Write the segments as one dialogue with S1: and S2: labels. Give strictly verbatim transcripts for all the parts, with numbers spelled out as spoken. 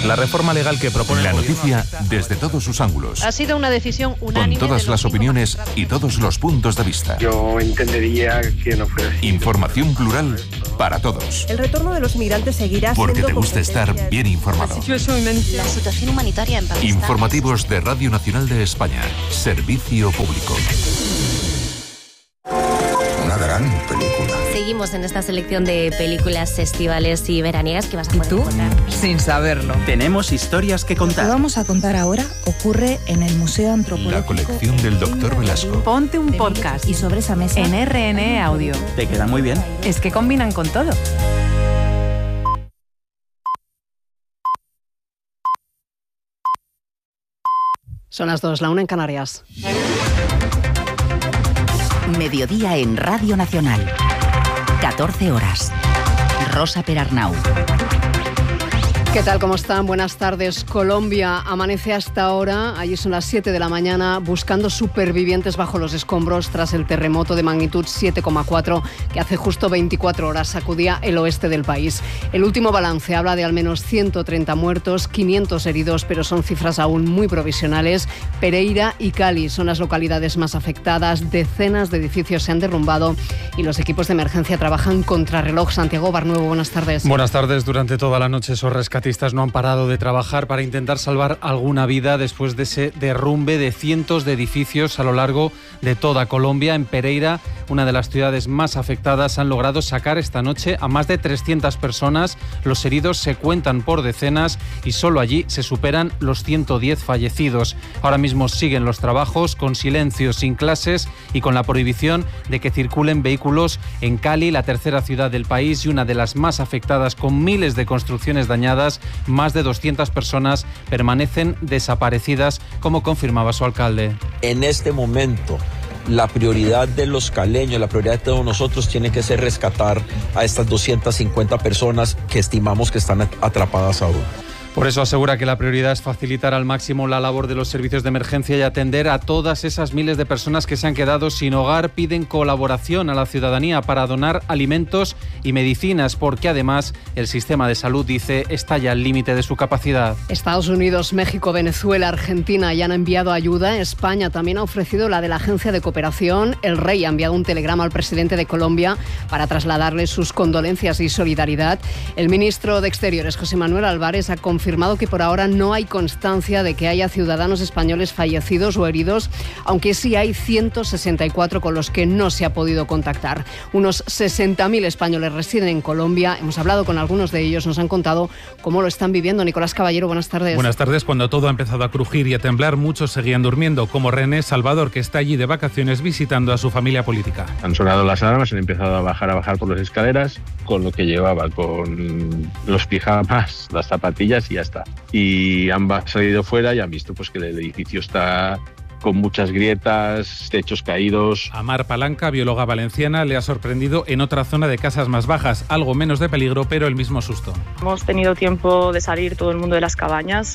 S1: La reforma legal que propone
S2: la
S1: el
S2: noticia desde todos sus ángulos.
S3: Ha sido una decisión unánime.
S2: Con todas las opiniones y todos los puntos de vista.
S4: Yo entendería que no fuera así.
S2: Información plural para todos.
S5: El retorno de los migrantes seguirá siendo
S2: Porque te gusta estar bien informado.
S6: La situación humanitaria en Pakistán.
S2: Informativos de Radio Nacional de España. Servicio público.
S7: Una gran película.
S8: Seguimos en esta selección de películas estivales y veraniegas que vas a poder
S9: ¿Y tú?
S8: encontrar.
S9: Sin saberlo.
S10: Tenemos historias que contar.
S11: Lo que vamos a contar ahora ocurre en el Museo Antropológico.
S2: La colección del doctor Velasco.
S9: Ponte un podcast.
S11: Y sobre esa mesa
S9: en R N E Audio.
S10: Te queda muy bien.
S9: Es que combinan con todo.
S3: Son las dos, la una en Canarias.
S12: Mediodía en Radio Nacional. catorce horas. Rosa Perarnau.
S3: ¿Qué tal? ¿Cómo están? Buenas tardes. Colombia amanece hasta ahora, allí son las siete de la mañana, buscando supervivientes bajo los escombros tras el terremoto de magnitud siete coma cuatro que hace justo veinticuatro horas sacudía el oeste del país. El último balance habla de al menos ciento treinta muertos, quinientos heridos, pero son cifras aún muy provisionales. Pereira y Cali son las localidades más afectadas, decenas de edificios se han derrumbado y los equipos de emergencia trabajan contrarreloj. Santiago Barnuevo, buenas tardes.
S13: Buenas tardes. Durante toda la noche esos rescatistas no han parado de trabajar para intentar salvar alguna vida después de ese derrumbe de cientos de edificios a lo largo de toda Colombia. En Pereira, una de las ciudades más afectadas, han logrado sacar esta noche a más de trescientas personas. Los heridos se cuentan por decenas y solo allí se superan los ciento diez fallecidos. Ahora mismo siguen los trabajos con silencio, sin clases y con la prohibición de que circulen vehículos en Cali, la tercera ciudad del país y una de las más afectadas, con miles de construcciones dañadas. Más de doscientas personas permanecen desaparecidas, como confirmaba su alcalde.
S14: En este momento, la prioridad de los caleños, la prioridad de todos nosotros tiene que ser rescatar a estas doscientas cincuenta personas que estimamos que están atrapadas aún.
S13: Por eso asegura que la prioridad es facilitar al máximo la labor de los servicios de emergencia y atender a todas esas miles de personas que se han quedado sin hogar. Piden colaboración a la ciudadanía para donar alimentos y medicinas, porque además el sistema de salud, dice, está ya al límite de su capacidad.
S3: Estados Unidos, México, Venezuela, Argentina ya han enviado ayuda. España también ha ofrecido la de la Agencia de Cooperación. El Rey ha enviado un telegrama al presidente de Colombia para trasladarle sus condolencias y solidaridad. El ministro de Exteriores, José Manuel Álvarez, ha confirmado confirmado que por ahora no hay constancia de que haya ciudadanos españoles fallecidos o heridos, aunque sí hay ciento sesenta y cuatro con los que no se ha podido contactar. Unos sesenta mil españoles residen en Colombia. Hemos hablado con algunos de ellos, nos han contado cómo lo están viviendo. Nicolás Caballero, buenas tardes.
S1: Buenas tardes. Cuando todo ha empezado a crujir y a temblar, muchos seguían durmiendo, como René Salvador, que está allí de vacaciones visitando a su familia política.
S15: Han sonado las alarmas, han empezado a bajar, a bajar por las escaleras, con lo que llevaba, con los pijamas, las zapatillas y ya está. Y han salido fuera y han visto pues que el edificio está con muchas grietas, techos caídos.
S1: A Mar Palanca, bióloga valenciana, le ha sorprendido en otra zona de casas más bajas, algo menos de peligro, pero el mismo susto.
S16: Hemos tenido tiempo de salir todo el mundo de las cabañas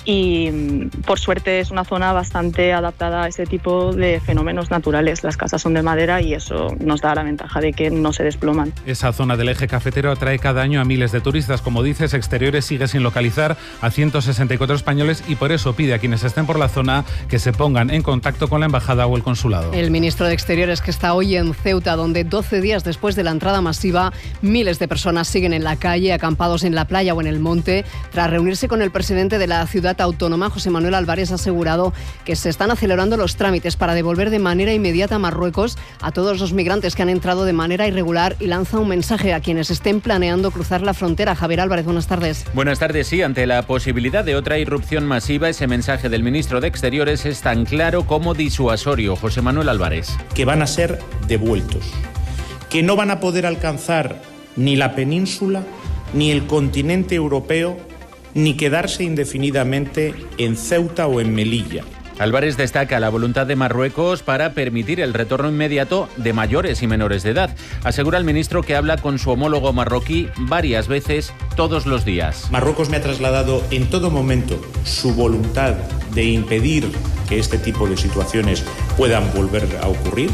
S16: y por suerte es una zona bastante adaptada a este tipo de fenómenos naturales. Las casas son de madera y eso nos da la ventaja de que no se desploman.
S1: Esa zona del eje cafetero atrae cada año a miles de turistas. Como dices, Exteriores sigue sin localizar a ciento sesenta y cuatro españoles y por eso pide a quienes estén por la zona que se pongan en contacto con la embajada o el consulado.
S3: El ministro de Exteriores, que está hoy en Ceuta, donde doce días después de la entrada masiva, miles de personas siguen en la calle, acampados en la playa o en el monte. Tras reunirse con el presidente de la ciudad autónoma, José Manuel Álvarez, ha asegurado que se están acelerando los trámites para devolver de manera inmediata a Marruecos a todos los migrantes que han entrado de manera irregular y lanza un mensaje a quienes estén planeando cruzar la frontera. Javier Álvarez, buenas tardes.
S17: Buenas tardes. Sí, ante la posibilidad de otra irrupción masiva, ese mensaje del ministro de Exteriores es tan claro como disuasorio. José Manuel Álvarez.
S18: Que van a ser devueltos, que no van a poder alcanzar ni la península, ni el continente europeo, ni quedarse indefinidamente en Ceuta o en Melilla.
S17: Álvarez destaca la voluntad de Marruecos para permitir el retorno inmediato de mayores y menores de edad. Asegura el ministro que habla con su homólogo marroquí varias veces todos los días.
S18: Marruecos me ha trasladado en todo momento su voluntad de impedir que este tipo de situaciones puedan volver a ocurrir.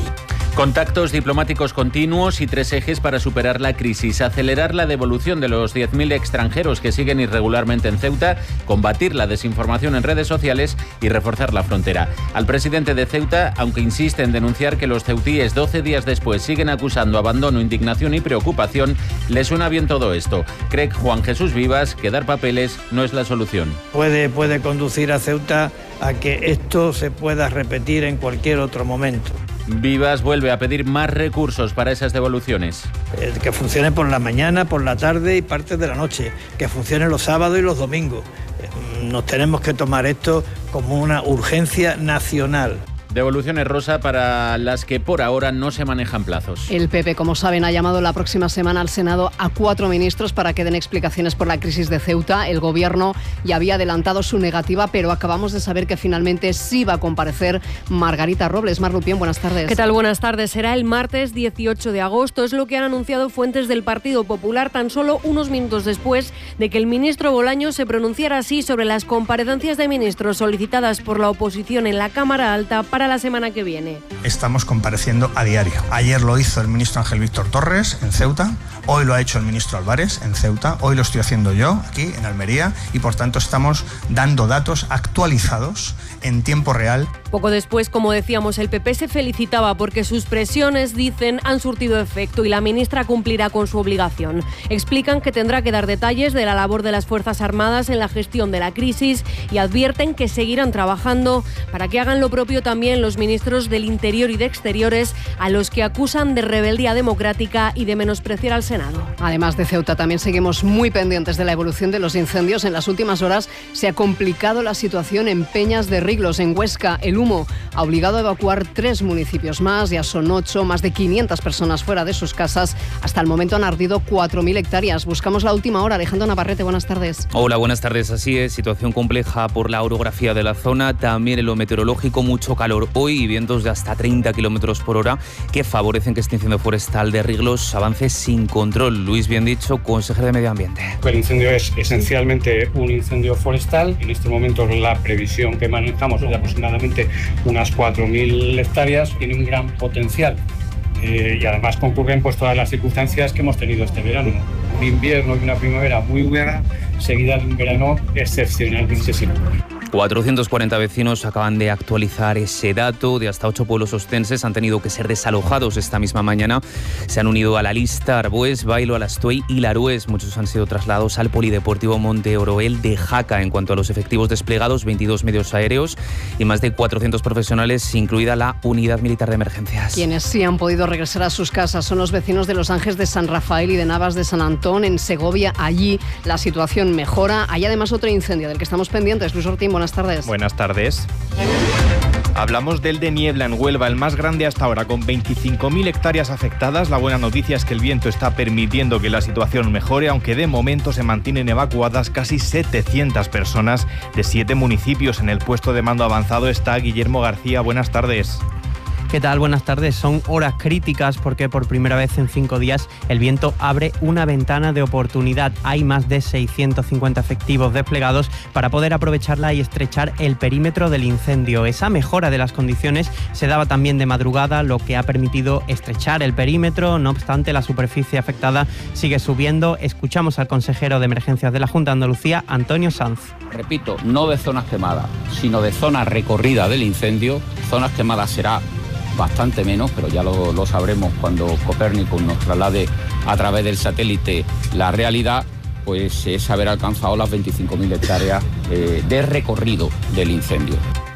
S17: Contactos diplomáticos continuos y tres ejes para superar la crisis. Acelerar la devolución de los diez mil extranjeros que siguen irregularmente en Ceuta, combatir la desinformación en redes sociales y reforzar la frontera. Al presidente de Ceuta, aunque insiste en denunciar que los ceutíes doce días después siguen acusando abandono, indignación y preocupación, le suena bien todo esto. Cree Juan Jesús Vivas que dar papeles no es la solución.
S19: Puede, puede conducir a Ceuta a que esto se pueda repetir en cualquier otro momento.
S17: Vivas vuelve a pedir más recursos para esas devoluciones.
S19: Eh, que funcione por la mañana, por la tarde y partes de la noche. Que funcione los sábados y los domingos. Eh, nos tenemos que tomar esto como una urgencia nacional.
S17: Devoluciones, Rosa, para las que por ahora no se manejan plazos.
S3: El P P, como saben, ha llamado la próxima semana al Senado a cuatro ministros para que den explicaciones por la crisis de Ceuta. El Gobierno ya había adelantado su negativa, pero acabamos de saber que finalmente sí va a comparecer Margarita Robles. Mar Rupién, buenas tardes.
S20: ¿Qué tal? Buenas tardes. Será el martes dieciocho de agosto. Es lo que han anunciado fuentes del Partido Popular tan solo unos minutos después de que el ministro Bolaños se pronunciara así sobre las comparecencias de ministros solicitadas por la oposición en la Cámara Alta para la semana que viene.
S21: Estamos compareciendo a diario. Ayer lo hizo el ministro Ángel Víctor Torres en Ceuta, hoy lo ha hecho el ministro Álvarez en Ceuta, hoy lo estoy haciendo yo aquí en Almería y por tanto estamos dando datos actualizados en tiempo real.
S20: Poco después, como decíamos, el P P se felicitaba porque sus presiones, dicen, han surtido efecto y la ministra cumplirá con su obligación. Explican que tendrá que dar detalles de la labor de las Fuerzas Armadas en la gestión de la crisis y advierten que seguirán trabajando para que hagan lo propio también los ministros del Interior y de Exteriores, a los que acusan de rebeldía democrática y de menospreciar al Senado.
S3: Además de Ceuta, también seguimos muy pendientes de la evolución de los incendios. En las últimas horas se ha complicado la situación en Peñas de Riglos, en Huesca. El humo ha obligado a evacuar tres municipios más, ya son ocho, más de quinientas personas fuera de sus casas. Hasta el momento han ardido cuatro mil hectáreas. Buscamos la última hora. Alejandro Navarrete, buenas tardes.
S22: Hola, buenas tardes. Así es, situación compleja por la orografía de la zona, también en lo meteorológico, mucho calor hoy y vientos de hasta treinta kilómetros por hora que favorecen que este incendio forestal de Riglos avance sin control. Luis Bien dicho, consejero de Medio Ambiente.
S23: El incendio es esencialmente un incendio forestal. En este momento la previsión que manejamos es de aproximadamente unas cuatro mil hectáreas. Tiene un gran potencial eh, y además concurren pues todas las circunstancias que hemos tenido este verano. Un invierno y una primavera muy buena, seguida de un verano excepcionalmente seco.
S22: cuatrocientos cuarenta vecinos acaban de actualizar ese dato. De hasta ocho pueblos ostenses han tenido que ser desalojados esta misma mañana. Se han unido a la lista Arbués, Bailo, Alastuey y Larués. Muchos han sido trasladados al Polideportivo Monte Oroel de Jaca. En cuanto a los efectivos desplegados, veintidós medios aéreos y más de cuatrocientos profesionales, incluida la Unidad Militar de Emergencias.
S3: Quienes sí han podido regresar a sus casas son los vecinos de Los Ángeles de San Rafael y de Navas de San Antón, en Segovia. Allí la situación mejora. Hay además otro incendio del que estamos pendientes. Luis Ortín, buenas tardes.
S24: Buenas tardes. Hablamos del de Niebla en Huelva, el más grande hasta ahora, con veinticinco mil hectáreas afectadas. La buena noticia es que el viento está permitiendo que la situación mejore, aunque de momento se mantienen evacuadas casi setecientas personas de siete municipios. En el puesto de mando avanzado está Guillermo García. Buenas tardes.
S25: ¿Qué tal? Buenas tardes. Son horas críticas porque por primera vez en cinco días el viento abre una ventana de oportunidad. Hay más de seiscientos cincuenta efectivos desplegados para poder aprovecharla y estrechar el perímetro del incendio. Esa mejora de las condiciones se daba también de madrugada, lo que ha permitido estrechar el perímetro. No obstante, la superficie afectada sigue subiendo. Escuchamos al consejero de Emergencias de la Junta de Andalucía, Antonio Sanz.
S26: Repito, no de zonas quemadas, sino de zonas recorridas del incendio. Zonas quemadas será bastante menos, pero ya lo, lo sabremos cuando Copérnico nos traslade a través del satélite la realidad, pues es haber alcanzado las veinticinco mil hectáreas eh, de recorrido del incendio.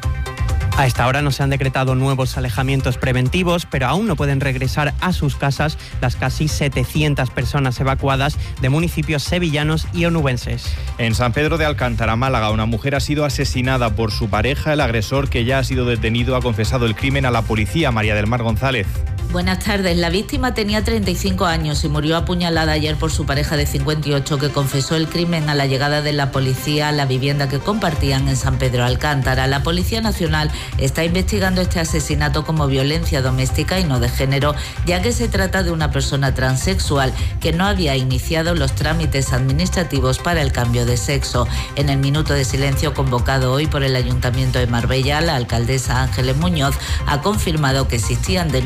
S25: A esta hora no se han decretado nuevos alejamientos preventivos, pero aún no pueden regresar a sus casas las casi setecientas personas evacuadas de municipios sevillanos y onubenses.
S24: En San Pedro de Alcántara, Málaga, una mujer ha sido asesinada por su pareja. El agresor, que ya ha sido detenido, ha confesado el crimen a la policía. María del Mar González.
S27: Buenas tardes. La víctima tenía treinta y cinco años y murió apuñalada ayer por su pareja de cincuenta y ocho, que confesó el crimen a la llegada de la policía a la vivienda que compartían en San Pedro de Alcántara. La Policía Nacional está investigando este asesinato como violencia doméstica y no de género, ya que se trata de una persona transexual que no había iniciado los trámites administrativos para el cambio de sexo. En el minuto de silencio convocado hoy por el Ayuntamiento de Marbella, la alcaldesa Ángeles Muñoz ha confirmado que existían denuncias previas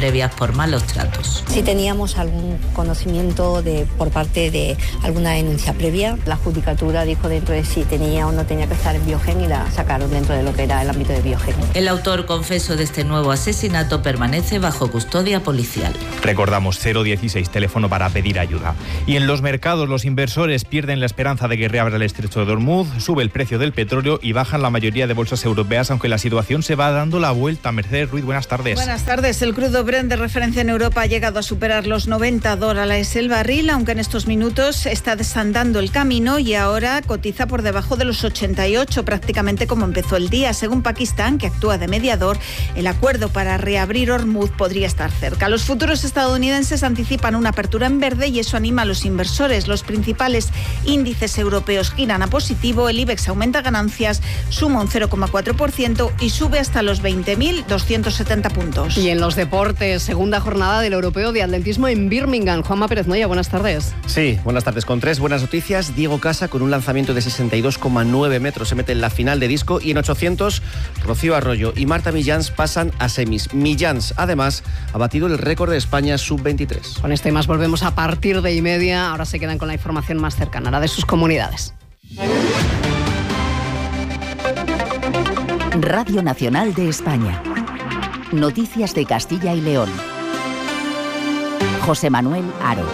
S27: previas por malos tratos.
S2: Si teníamos algún conocimiento de, por parte de alguna denuncia previa, la Judicatura dijo dentro de si tenía o no tenía que estar en Biogen y la sacaron dentro de lo que era el ámbito de Biogen.
S27: El autor confeso de este nuevo asesinato permanece bajo custodia policial.
S24: Recordamos cero dieciséis, teléfono para pedir ayuda. Y en los mercados los inversores pierden la esperanza de que reabra el estrecho de Hormuz, sube el precio del petróleo y bajan la mayoría de bolsas europeas, aunque la situación se va dando la vuelta. Mercedes Ruiz, buenas tardes.
S4: Buenas tardes. El crudo Brent de referencia en Europa ha llegado a superar los noventa dólares el barril, aunque en estos minutos está desandando el camino y ahora cotiza por debajo de los ochenta y ocho, prácticamente como empezó el día. Según Pakistán, que actúa de mediador, el acuerdo para reabrir Hormuz podría estar cerca. Los futuros estadounidenses anticipan una apertura en verde y eso anima a los inversores. Los principales índices europeos giran a positivo, el IBEX aumenta ganancias, suma un cero coma cuatro por ciento y sube hasta los veinte mil doscientos setenta puntos.
S3: Y en los deportes, segunda jornada del Europeo de Atletismo en Birmingham. Juanma Pérez Noya, buenas tardes.
S5: Sí, buenas tardes. Con tres buenas noticias. Diego Casa con un lanzamiento de sesenta y dos coma nueve metros se mete en la final de disco y en ochocientos Rocío Arroyo y Marta Millans pasan a semis. Millans, además, ha batido el récord de España sub veintitrés.
S3: Con este y más volvemos a partir de y media. Ahora se quedan con la información más cercana, la de sus comunidades.
S12: Radio Nacional de España. Noticias de Castilla y León. José Manuel Haro.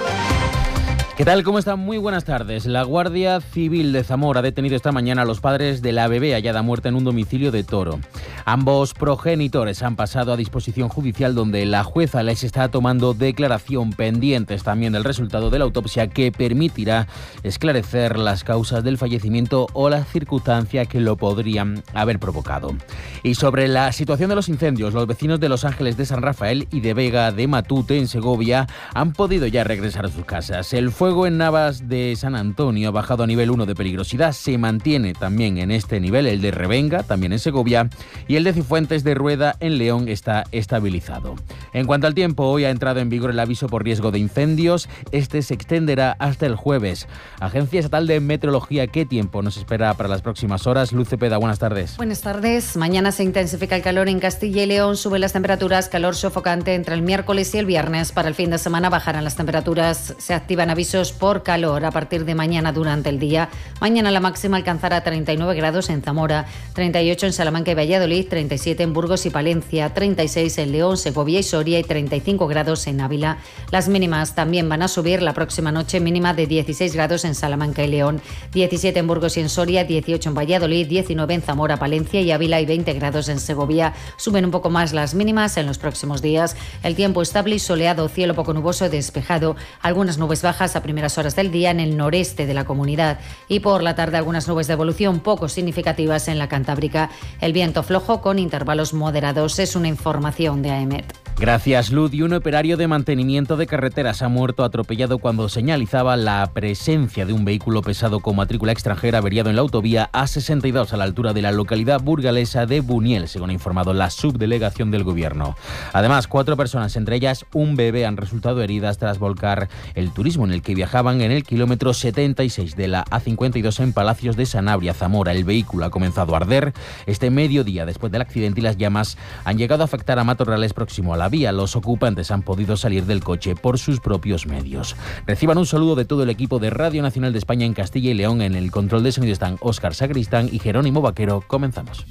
S26: ¿Qué tal? ¿Cómo están? Muy buenas tardes. La Guardia Civil de Zamora ha detenido esta mañana a los padres de la bebé hallada muerta en un domicilio de Toro. Ambos progenitores han pasado a disposición judicial donde la jueza les está tomando declaración, pendientes también del resultado de la autopsia que permitirá esclarecer las causas del fallecimiento o las circunstancias que lo podrían haber provocado. Y sobre la situación de los incendios, los vecinos de Los Ángeles de San Rafael y de Vega de Matute en Segovia han podido ya regresar a sus casas. El fuego en Navas de San Antonio ha bajado a nivel uno de peligrosidad, se mantiene también en este nivel el de Revenga, también en Segovia, y el de Cifuentes de Rueda en León está estabilizado. En cuanto al tiempo, hoy ha entrado en vigor el aviso por riesgo de incendios, este se extenderá hasta el jueves. Agencia Estatal de Meteorología, ¿qué tiempo nos espera para las próximas horas? Luz Cepeda, buenas tardes.
S6: Buenas tardes. Mañana se intensifica el calor en Castilla y León, suben las temperaturas, calor sofocante entre el miércoles y el viernes. Para el fin de semana bajarán las temperaturas, se activan avisos por calor a partir de mañana durante el día. Mañana la máxima alcanzará treinta y nueve grados en Zamora, treinta y ocho en Salamanca y Valladolid, treinta y siete en Burgos y Palencia, treinta y seis en León, Segovia y Soria y treinta y cinco grados en Ávila. Las mínimas también van a subir la próxima noche, mínima de dieciséis grados en Salamanca y León, diecisiete en Burgos y en Soria, dieciocho en Valladolid, diecinueve en Zamora, Palencia y Ávila y veinte grados en Segovia. Suben un poco más las mínimas en los próximos días. El tiempo estable y soleado, cielo poco nuboso y despejado, algunas nubes bajas a primeras horas del día en el noreste de la comunidad y por la tarde algunas nubes de evolución poco significativas en la Cantábrica. El viento flojo con intervalos moderados. Es una información de A E M E T.
S26: Gracias, Luz. Y un operario de mantenimiento de carreteras ha muerto atropellado cuando señalizaba la presencia de un vehículo pesado con matrícula extranjera averiado en la autovía A sesenta y dos a la altura de la localidad burgalesa de Buniel, según ha informado la subdelegación del Gobierno. Además, cuatro personas, entre ellas un bebé, han resultado heridas tras volcar el turismo en el que viajaban en el kilómetro setenta y seis de la A cincuenta y dos en Palacios de Sanabria, Zamora. El vehículo ha comenzado a arder este mediodía después del accidente y las llamas han llegado a afectar a matorrales próximo a la vía. Los ocupantes han podido salir del coche por sus propios medios. Reciban un saludo de todo el equipo de Radio Nacional de España en Castilla y León. En el control de sonido están Óscar Sacristán y Jerónimo Vaquero. Comenzamos.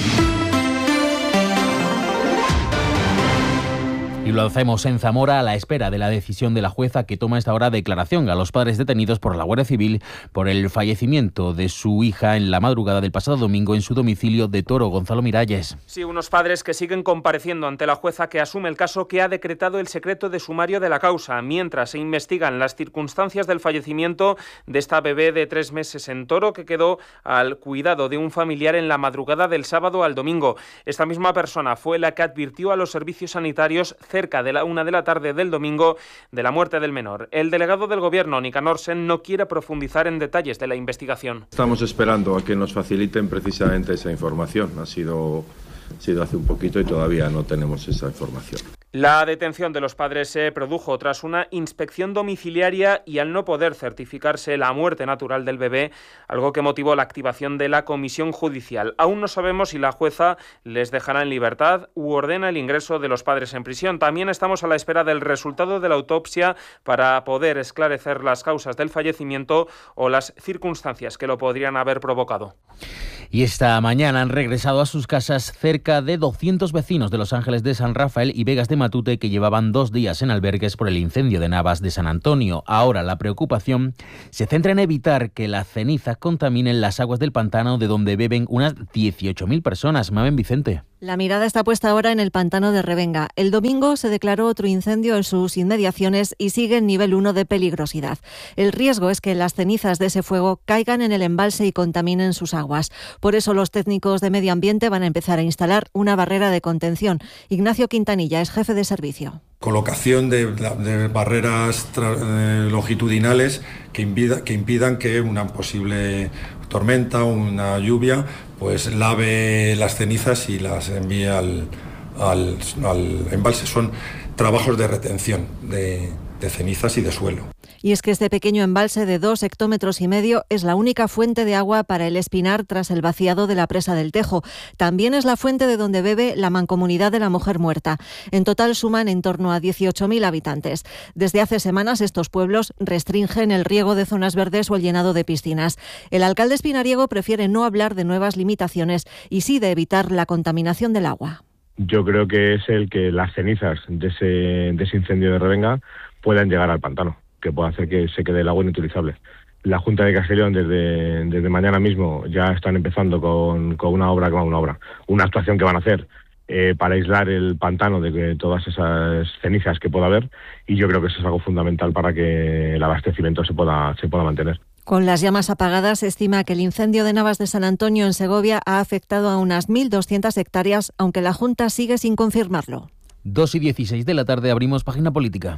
S26: Y lo hacemos en Zamora a la espera de la decisión de la jueza que toma esta hora declaración a los padres detenidos por la Guardia Civil por el fallecimiento de su hija en la madrugada del pasado domingo en su domicilio de Toro. Gonzalo Miralles.
S7: Sí, unos padres que siguen compareciendo ante la jueza que asume el caso, que ha decretado el secreto de sumario de la causa, mientras se investigan las circunstancias del fallecimiento de esta bebé de tres meses en Toro que quedó al cuidado de un familiar en la madrugada del sábado al domingo. Esta misma persona fue la que advirtió a los servicios sanitarios cerca de la una de la tarde del domingo de la muerte del menor. El delegado del Gobierno, Nicanor Sen, no quiere profundizar en detalles de la investigación.
S8: Estamos esperando a que nos faciliten precisamente esa información. Ha sido, ha sido hace un poquito y todavía no tenemos esa información.
S7: La detención de los padres se produjo tras una inspección domiciliaria y al no poder certificarse la muerte natural del bebé, algo que motivó la activación de la comisión judicial. Aún no sabemos si la jueza les dejará en libertad u ordena el ingreso de los padres en prisión. También estamos a la espera del resultado de la autopsia para poder esclarecer las causas del fallecimiento o las circunstancias que lo podrían haber provocado.
S17: Y esta mañana han regresado a sus casas cerca de doscientos vecinos de Los Ángeles de San Rafael y Vegas de Matute que llevaban dos días en albergues por el incendio de Navas de San Antonio. Ahora la preocupación se centra en evitar que las cenizas contaminen las aguas del pantano de donde beben unas dieciocho mil personas. Mamen Vicente.
S9: La mirada está puesta ahora en el pantano de Revenga. El domingo se declaró otro incendio en sus inmediaciones y sigue en nivel uno de peligrosidad. El riesgo es que las cenizas de ese fuego caigan en el embalse y contaminen sus aguas. Por eso los técnicos de medio ambiente van a empezar a instalar una barrera de contención. Ignacio Quintanilla es jefe de servicio.
S10: Colocación de, de barreras tra, eh, longitudinales que, impida, que impidan que una posible tormenta o una lluvia pues lave las cenizas y las envíe al, al, al embalse. Son trabajos de retención de, de cenizas y de suelo.
S9: Y es que este pequeño embalse de dos hectómetros y medio es la única fuente de agua para el Espinar tras el vaciado de la presa del Tejo. También es la fuente de donde bebe la Mancomunidad de la Mujer Muerta. En total suman en torno a dieciocho mil habitantes. Desde hace semanas estos pueblos restringen el riego de zonas verdes o el llenado de piscinas. El alcalde espinariego prefiere no hablar de nuevas limitaciones y sí de evitar la contaminación del agua.
S11: Yo creo que es el que las cenizas de ese, de ese incendio de Revenga puedan llegar al pantano, que puede hacer que se quede el agua inutilizable. La Junta de Castellón desde, desde mañana mismo ya están empezando con, con una obra, una obra, una actuación que van a hacer eh, para aislar el pantano de que todas esas cenizas que pueda haber, y yo creo que eso es algo fundamental para que el abastecimiento se pueda, se pueda mantener.
S9: Con las llamas apagadas, se estima que el incendio de Navas de San Antonio en Segovia ha afectado a unas mil doscientas hectáreas, aunque la Junta sigue sin confirmarlo.
S17: dos y dieciséis de la tarde abrimos página política.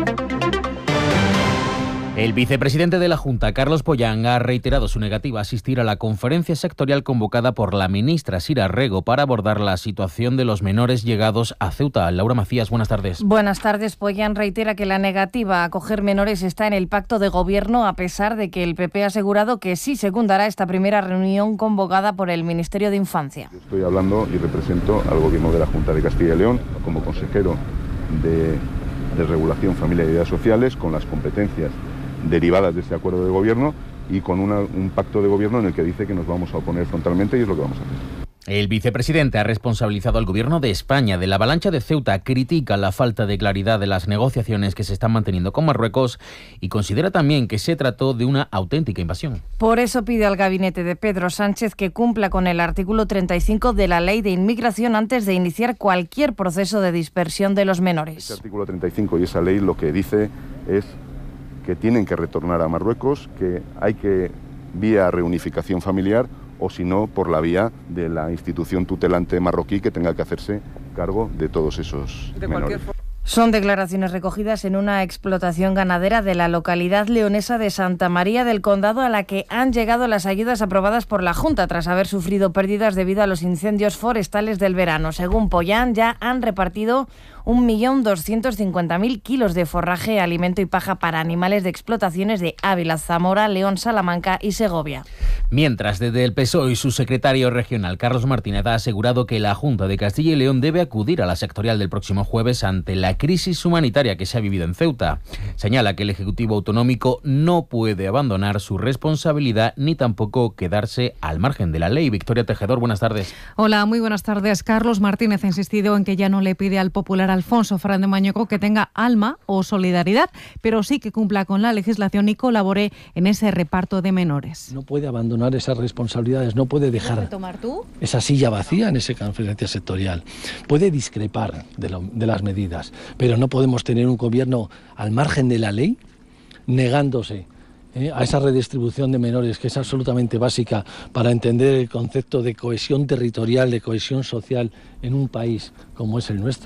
S17: El vicepresidente de la Junta, Carlos Pollán, ha reiterado su negativa a asistir a la conferencia sectorial convocada por la ministra Sira Rego para abordar la situación de los menores llegados a Ceuta. Laura Macías, buenas tardes.
S13: Buenas tardes. Pollán reitera que la negativa a acoger menores está en el pacto de gobierno, a pesar de que el P P ha asegurado que sí secundará esta primera reunión convocada por el Ministerio de Infancia.
S14: Yo estoy hablando y represento al gobierno de la Junta de Castilla y León como consejero de, de Regulación, Familia y Ayudas Sociales, con las competencias derivadas de este acuerdo de gobierno y con una, un pacto de gobierno en el que dice que nos vamos a oponer frontalmente, y es lo que vamos a hacer.
S17: El vicepresidente ha responsabilizado al Gobierno de España de la avalancha de Ceuta, critica la falta de claridad de las negociaciones que se están manteniendo con Marruecos y considera también que se trató de una auténtica invasión.
S13: Por eso pide al gabinete de Pedro Sánchez que cumpla con el artículo treinta y cinco de la Ley de Inmigración antes de iniciar cualquier proceso de dispersión de los menores.
S14: Este artículo treinta y cinco y esa ley lo que dice es que tienen que retornar a Marruecos, que hay que, vía reunificación familiar, o si no, por la vía de la institución tutelante marroquí que tenga que hacerse cargo de todos esos menores.
S13: Son declaraciones recogidas en una explotación ganadera de la localidad leonesa de Santa María del Condado, a la que han llegado las ayudas aprobadas por la Junta tras haber sufrido pérdidas debido a los incendios forestales del verano. Según Pollán, ya han repartido un millón doscientos cincuenta mil kilos de forraje, alimento y paja para animales de explotaciones de Ávila, Zamora, León, Salamanca y Segovia.
S17: Mientras, desde el P S O E y su secretario regional, Carlos Martínez, ha asegurado que la Junta de Castilla y León debe acudir a la sectorial del próximo jueves ante la crisis humanitaria que se ha vivido en Ceuta. Señala que el Ejecutivo Autonómico no puede abandonar su responsabilidad ni tampoco quedarse al margen de la ley. Victoria Tejedor, buenas tardes.
S15: Hola, muy buenas tardes. Carlos Martínez ha insistido en que ya no le pide al popular Alfonso Fernández Mañueco que tenga alma o solidaridad, pero sí que cumpla con la legislación y colabore en ese reparto de menores.
S16: No puede abandonar esas responsabilidades, no puede dejar
S13: tomar tú?
S16: esa silla vacía en esa conferencia sectorial. Puede discrepar de, lo, de las medidas, pero no podemos tener un gobierno al margen de la ley, negándose ¿eh? a esa redistribución de menores que es absolutamente básica para entender el concepto de cohesión territorial, de cohesión social en un país como es el nuestro.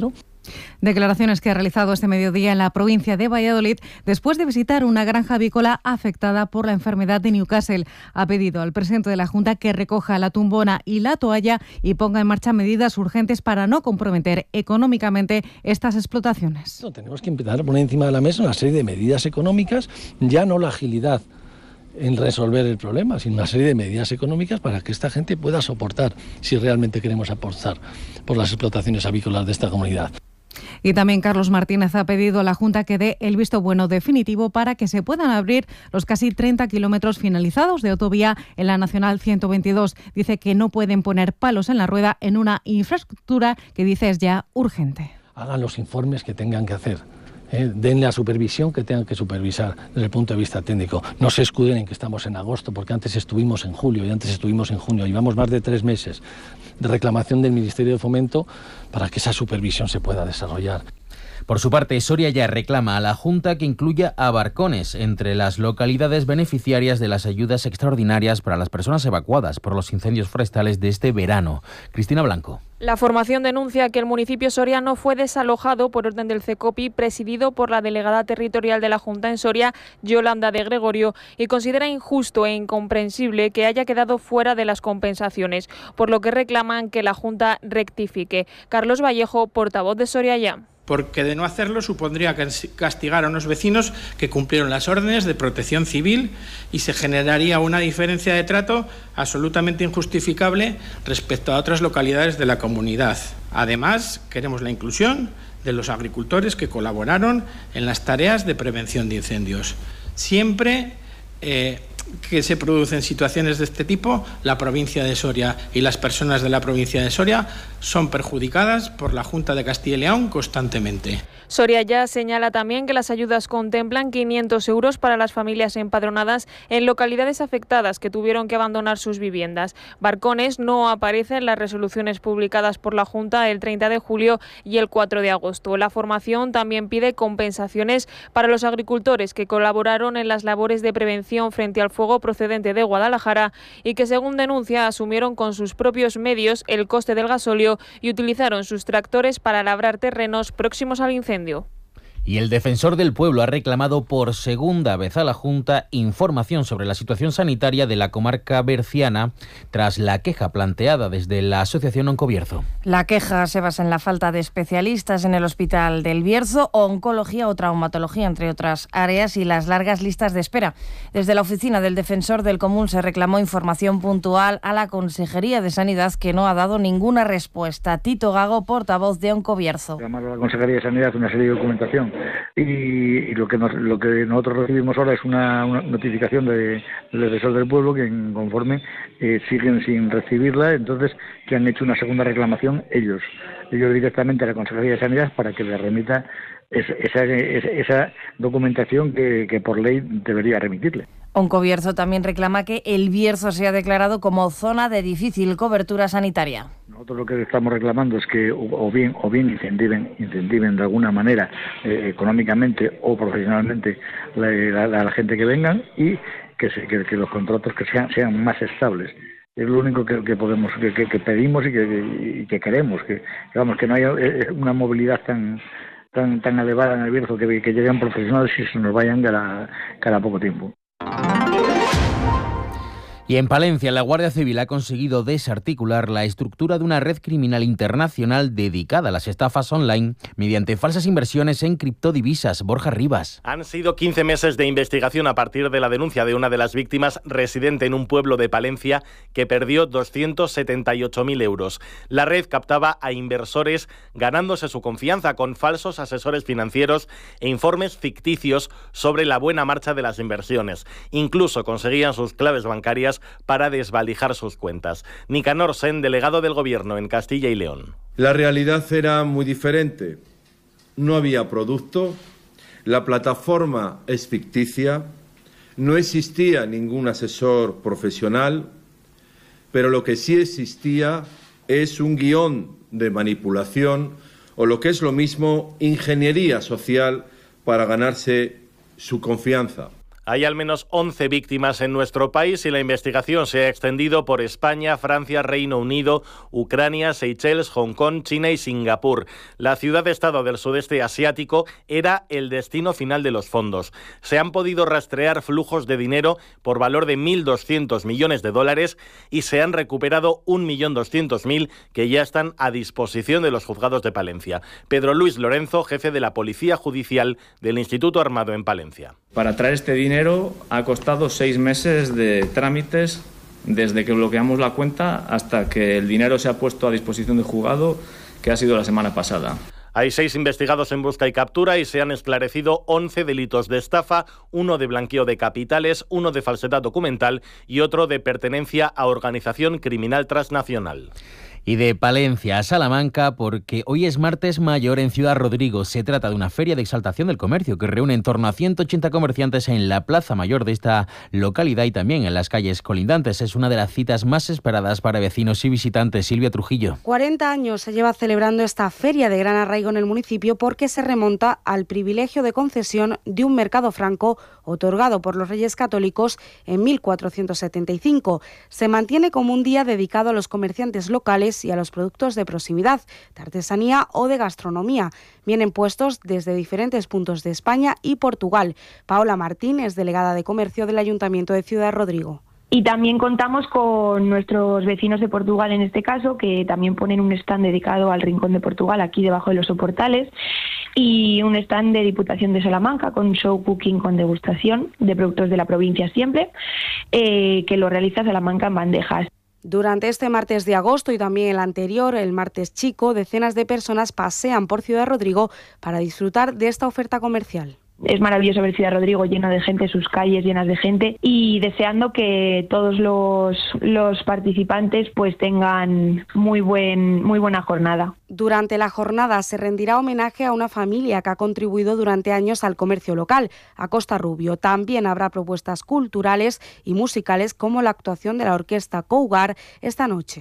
S15: Declaraciones que ha realizado este mediodía en la provincia de Valladolid después de visitar una granja avícola afectada por la enfermedad de Newcastle. Ha pedido al presidente de la Junta que recoja la tumbona y la toalla y ponga en marcha medidas urgentes para no comprometer económicamente estas explotaciones.
S16: No, tenemos que empezar a poner encima de la mesa una serie de medidas económicas, ya no la agilidad en resolver el problema, sino una serie de medidas económicas para que esta gente pueda soportar, si realmente queremos apostar por las explotaciones avícolas de esta comunidad.
S15: Y también Carlos Martínez ha pedido a la Junta que dé el visto bueno definitivo para que se puedan abrir los casi treinta kilómetros finalizados de autovía en la Nacional ciento veintidós. Dice que no pueden poner palos en la rueda en una infraestructura que dice es ya urgente.
S16: Hagan los informes que tengan que hacer. Eh, den la supervisión que tengan que supervisar desde el punto de vista técnico. No se escuden en que estamos en agosto, porque antes estuvimos en julio y antes estuvimos en junio. Llevamos más de tres meses de reclamación del Ministerio de Fomento para que esa supervisión se pueda desarrollar.
S17: Por su parte, Soria ya reclama a la Junta que incluya a Barcones entre las localidades beneficiarias de las ayudas extraordinarias para las personas evacuadas por los incendios forestales de este verano. Cristina Blanco.
S1: La formación denuncia que el municipio soriano fue desalojado por orden del CECOPI, presidido por la delegada territorial de la Junta en Soria, Yolanda de Gregorio, y considera injusto e incomprensible que haya quedado fuera de las compensaciones, por lo que reclaman que la Junta rectifique. Carlos Vallejo, portavoz de Soria Ya.
S18: Porque de no hacerlo supondría castigar a unos vecinos que cumplieron las órdenes de protección civil y se generaría una diferencia de trato absolutamente injustificable respecto a otras localidades de la comunidad. Además, queremos la inclusión de los agricultores que colaboraron en las tareas de prevención de incendios. Siempre eh, que se producen situaciones de este tipo, la provincia de Soria y las personas de la provincia de Soria son perjudicadas por la Junta de Castilla y León constantemente.
S1: Soria Ya señala también que las ayudas contemplan quinientos euros para las familias empadronadas en localidades afectadas que tuvieron que abandonar sus viviendas. Barcones no aparece en las resoluciones publicadas por la Junta el treinta de julio y el cuatro de agosto. La formación también pide compensaciones para los agricultores que colaboraron en las labores de prevención frente al fuego procedente de Guadalajara y que, según denuncia, asumieron con sus propios medios el coste del gasóleo y utilizaron sus tractores para labrar terrenos próximos al incendio.
S17: Y el defensor del pueblo ha reclamado por segunda vez a la Junta información sobre la situación sanitaria de la comarca berciana tras la queja planteada desde la Asociación Oncobierzo.
S13: La queja se basa en la falta de especialistas en el Hospital del Bierzo, oncología o traumatología, entre otras áreas, y las largas listas de espera. Desde la oficina del defensor del común se reclamó información puntual a la Consejería de Sanidad, que no ha dado ninguna respuesta. Tito Gago, portavoz de Oncobierzo.
S19: Llamar a la Consejería de Sanidad una serie de documentación Y, y lo que nos, lo que nosotros recibimos ahora es una, una notificación de, del defensor del pueblo que, conforme eh, siguen sin recibirla, entonces que han hecho una segunda reclamación ellos, ellos directamente a la Consejería de Sanidad para que le remita esa, esa, esa documentación que, que por ley debería remitirle.
S13: Oncobierzo también reclama que el Bierzo sea declarado como zona de difícil cobertura sanitaria.
S19: Nosotros lo que estamos reclamando es que o bien o bien incentiven, incentiven de alguna manera eh, económicamente o profesionalmente la, la, la, la gente que vengan y que, se, que, que los contratos que sean, sean más estables. Es lo único que, que podemos, que, que, que pedimos y que, y que queremos, que digamos que no haya una movilidad tan tan tan elevada en el Bierzo, que, que lleguen profesionales y se nos vayan cada, cada poco tiempo.
S17: Y en Palencia, la Guardia Civil ha conseguido desarticular la estructura de una red criminal internacional dedicada a las estafas online mediante falsas inversiones en criptodivisas. Borja Rivas.
S20: Han sido quince meses de investigación a partir de la denuncia de una de las víctimas residente en un pueblo de Palencia que perdió doscientos setenta y ocho mil euros. La red captaba a inversores ganándose su confianza con falsos asesores financieros e informes ficticios sobre la buena marcha de las inversiones. Incluso conseguían sus claves bancarias para desvalijar sus cuentas. Nicanor Sen, delegado del Gobierno en Castilla y León.
S8: La realidad era muy diferente. No había producto, la plataforma es ficticia, no existía ningún asesor profesional, pero lo que sí existía es un guión de manipulación o, lo que es lo mismo, ingeniería social para ganarse su confianza.
S20: Hay al menos once víctimas en nuestro país y la investigación se ha extendido por España, Francia, Reino Unido, Ucrania, Seychelles, Hong Kong, China y Singapur. La ciudad-estado del sudeste asiático era el destino final de los fondos. Se han podido rastrear flujos de dinero por valor de mil doscientos millones de dólares y se han recuperado un millón doscientos mil que ya están a disposición de los juzgados de Palencia. Pedro Luis Lorenzo, jefe de la Policía Judicial del Instituto Armado en Palencia.
S2: Para traer este dinero ha costado seis meses de trámites desde que bloqueamos la cuenta hasta que el dinero se ha puesto a disposición del juzgado, que ha sido la semana pasada.
S20: Hay seis investigados en busca y captura y se han esclarecido once delitos de estafa, uno de blanqueo de capitales, uno de falsedad documental y otro de pertenencia a organización criminal transnacional.
S17: Y de Palencia a Salamanca, porque hoy es martes mayor en Ciudad Rodrigo. Se trata de una feria de exaltación del comercio que reúne en torno a ciento ochenta comerciantes en la plaza mayor de esta localidad y también en las calles colindantes. Es una de las citas más esperadas para vecinos y visitantes. Silvia Trujillo.
S21: cuarenta años se lleva celebrando esta feria de gran arraigo en el municipio porque se remonta al privilegio de concesión de un mercado franco otorgado por los Reyes Católicos en mil cuatrocientos setenta y cinco. Se mantiene como un día dedicado a los comerciantes locales y a los productos de proximidad, de artesanía o de gastronomía. Vienen puestos desde diferentes puntos de España y Portugal. Paola Martín es delegada de Comercio del Ayuntamiento de Ciudad Rodrigo.
S22: Y también contamos con nuestros vecinos de Portugal, en este caso, que también ponen un stand dedicado al Rincón de Portugal, aquí debajo de los soportales, y un stand de Diputación de Salamanca con show cooking con degustación de productos de la provincia siempre, eh, que lo realiza Salamanca en bandejas.
S21: Durante este martes de agosto y también el anterior, el martes chico, decenas de personas pasean por Ciudad Rodrigo para disfrutar de esta oferta comercial.
S22: Es maravilloso ver Ciudad Rodrigo lleno de gente, sus calles llenas de gente, y deseando que todos los, los participantes pues tengan muy buen muy buena jornada.
S21: Durante la jornada se rendirá homenaje a una familia que ha contribuido durante años al comercio local, a Costa Rubio. También habrá propuestas culturales y musicales como la actuación de la orquesta Cougar esta noche.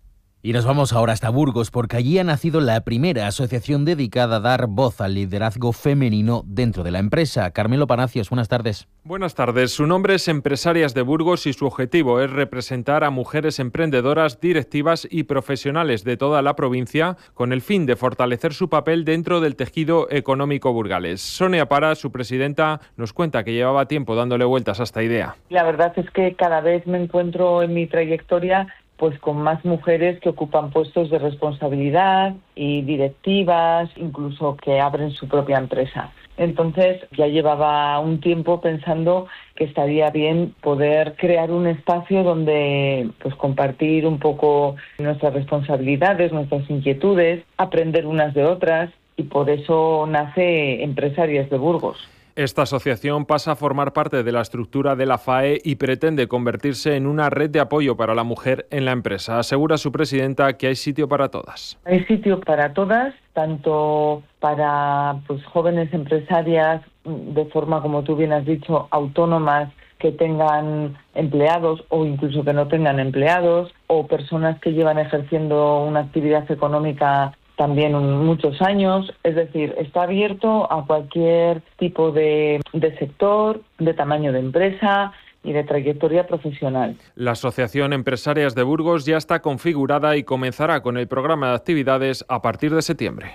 S17: Y nos vamos ahora hasta Burgos, porque allí ha nacido la primera asociación dedicada a dar voz al liderazgo femenino dentro de la empresa. Carmelo Panacios, buenas tardes.
S23: Buenas tardes. Su nombre es Empresarias de Burgos y su objetivo es representar a mujeres emprendedoras, directivas y profesionales de toda la provincia con el fin de fortalecer su papel dentro del tejido económico burgalés. Sonia Para, su presidenta, nos cuenta que llevaba tiempo dándole vueltas a esta idea.
S24: La verdad es que cada vez me encuentro en mi trayectoria pues con más mujeres que ocupan puestos de responsabilidad y directivas, incluso que abren su propia empresa. Entonces ya llevaba un tiempo pensando que estaría bien poder crear un espacio donde pues compartir un poco nuestras responsabilidades, nuestras inquietudes, aprender unas de otras, y por eso nace Empresarias de Burgos.
S23: Esta asociación pasa a formar parte de la estructura de la F A E y pretende convertirse en una red de apoyo para la mujer en la empresa. Asegura su presidenta que hay sitio para todas.
S24: Hay sitio para todas, tanto para pues, jóvenes empresarias, de forma, como tú bien has dicho, autónomas, que tengan empleados o incluso que no tengan empleados, o personas que llevan ejerciendo una actividad económica también muchos años. Es decir, está abierto a cualquier tipo de, de sector, de tamaño de empresa y de trayectoria profesional.
S23: La Asociación Empresarias de Burgos ya está configurada y comenzará con el programa de actividades a partir de septiembre.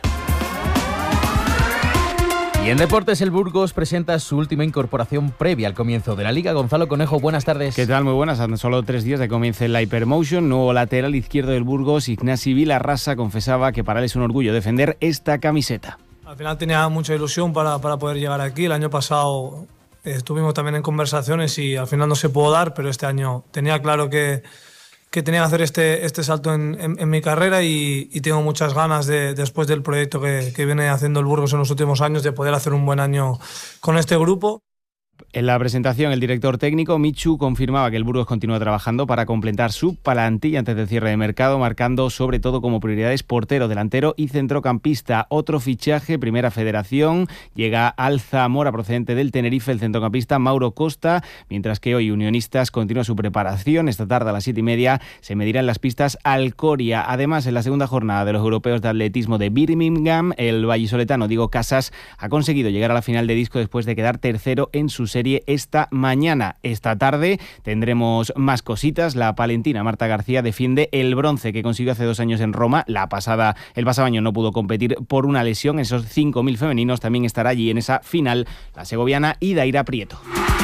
S17: Y en deportes, el Burgos presenta su última incorporación previa al comienzo de la Liga. Gonzalo Conejo, buenas tardes.
S25: ¿Qué tal? Muy buenas. A solo tres días de comience la Hypermotion, nuevo lateral izquierdo del Burgos, Ignasi Vilarrasa, confesaba que para él es un orgullo defender esta camiseta.
S27: Al final tenía mucha ilusión para, para poder llegar aquí. El año pasado eh, estuvimos también en conversaciones y al final no se pudo dar, pero este año tenía claro que... que tenía que hacer este, este salto en, en, en mi carrera y, y tengo muchas ganas de, después del proyecto que, que viene haciendo el Burgos en los últimos años, de poder hacer un buen año con este grupo.
S25: En la presentación, el director técnico, Michu, confirmaba que el Burgos continúa trabajando para completar su plantilla antes del cierre de mercado, marcando sobre todo como prioridades portero, delantero y centrocampista. Otro fichaje, Primera Federación, llega al Zamora procedente del Tenerife, el centrocampista Mauro Costa, mientras que hoy Unionistas continúa su preparación. Esta tarde a las siete y media se medirán las pistas al Coria. Además, en la segunda jornada de los europeos de atletismo de Birmingham, el vallisoletano Diego Casas ha conseguido llegar a la final de disco después de quedar tercero en su su serie esta mañana. Esta tarde tendremos más cositas. La palentina Marta García defiende el bronce que consiguió hace dos años en Roma. La pasada, el pasado año no pudo competir por una lesión. En esos cinco mil femeninos también estará allí en esa final la segoviana Idaira Prieto.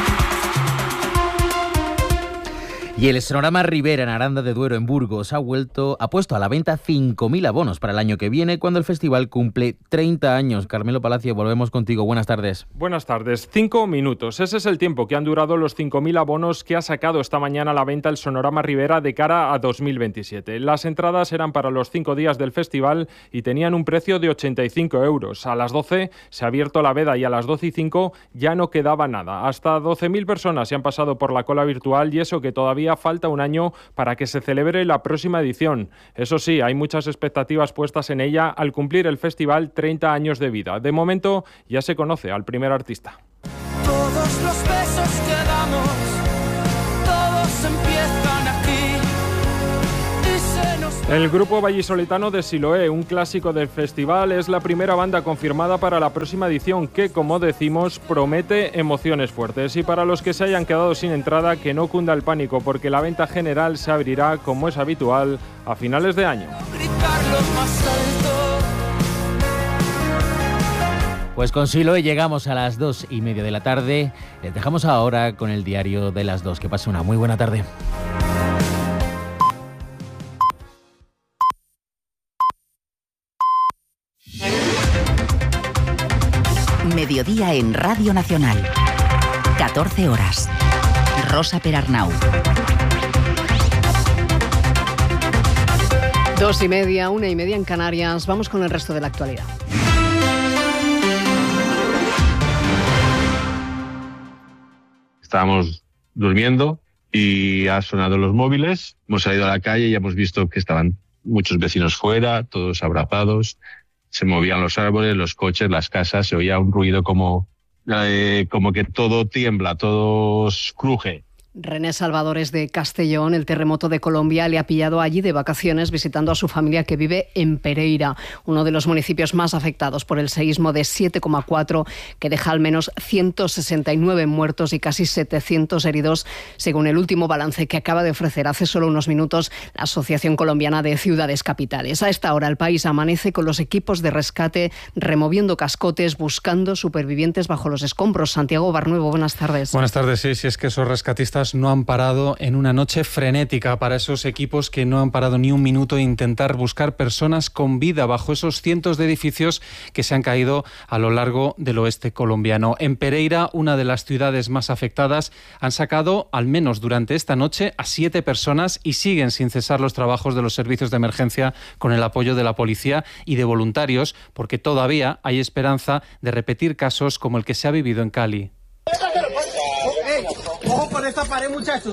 S3: Y el Sonorama Ribera en Aranda de Duero, en Burgos, ha vuelto, ha puesto a la venta cinco mil abonos para el año que viene, cuando el festival cumple treinta años. Carmelo Palacio, volvemos contigo. Buenas tardes.
S23: Buenas tardes. Cinco minutos. Ese es el tiempo que han durado los cinco mil abonos que ha sacado esta mañana a la venta el Sonorama Ribera de cara a dos mil veintisiete. Las entradas eran para los cinco días del festival y tenían un precio de ochenta y cinco euros. A las doce se ha abierto la veda y a las doce y cinco ya no quedaba nada. Hasta doce mil personas se han pasado por la cola virtual, y eso que todavía falta un año para que se celebre la próxima edición. Eso sí, hay muchas expectativas puestas en ella al cumplir el festival treinta años de vida. De momento ya se conoce al primer artista.
S4: Todos los besos que damos, todos empiezan aquí.
S23: El grupo vallisoletano de Siloé, un clásico del festival, es la primera banda confirmada para la próxima edición que, como decimos, promete emociones fuertes. Y para los que se hayan quedado sin entrada, que no cunda el pánico, porque la venta general se abrirá, como es habitual, a finales de año.
S3: Pues con Siloé llegamos a las dos y media de la tarde. Les dejamos ahora con el diario de las dos. Que pase una muy buena tarde.
S5: Mediodía en Radio Nacional. catorce horas. Rosa Perarnau.
S6: Dos y media, una y media en Canarias. Vamos con el resto de la actualidad.
S7: Estábamos durmiendo y ha sonado los móviles. Hemos salido a la calle y hemos visto que estaban muchos vecinos fuera, todos abrazados. Se movían los árboles, los coches, las casas. Se oía un ruido como, eh, como que todo tiembla, todo cruje.
S6: René Salvador es de Castellón. El terremoto de Colombia le ha pillado allí de vacaciones, visitando a su familia que vive en Pereira, uno de los municipios más afectados por el seísmo de siete coma cuatro, que deja al menos ciento sesenta y nueve muertos y casi setecientos heridos, según el último balance que acaba de ofrecer hace solo unos minutos la Asociación Colombiana de Ciudades Capitales. A esta hora el país amanece con los equipos de rescate removiendo cascotes, buscando supervivientes bajo los escombros. Santiago Barnuevo, buenas tardes.
S12: Buenas tardes, sí, sí, es que esos rescatistas no han parado en una noche frenética para esos equipos que no han parado ni un minuto de intentar buscar personas con vida bajo esos cientos de edificios que se han caído a lo largo del oeste colombiano. En Pereira, una de las ciudades más afectadas, han sacado, al menos durante esta noche, a siete personas y siguen sin cesar los trabajos de los servicios de emergencia con el apoyo de la policía y de voluntarios, porque todavía hay esperanza de repetir casos como el que se ha vivido en Cali.
S4: Ojo con esta pared, muchachos.